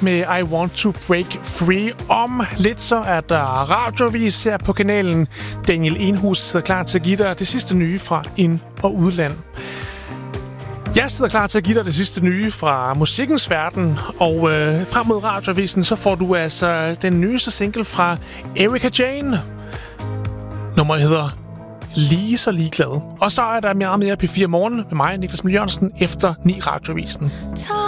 med I Want to Break Free. Om lidt så er der radiovis her på kanalen. Daniel Enhus sidder klar til at give dig det sidste nye fra ind- og udland. Jeg sidder klar til at give dig det sidste nye fra musikkens verden, og frem mod radiovisen, så får du altså den nyeste single fra Erika Jane. Nummeret hedder Lige så ligeglad. Og så er der meget mere P4 Morgen med mig, Niklas Jørgensen, efter 9 radiovisen.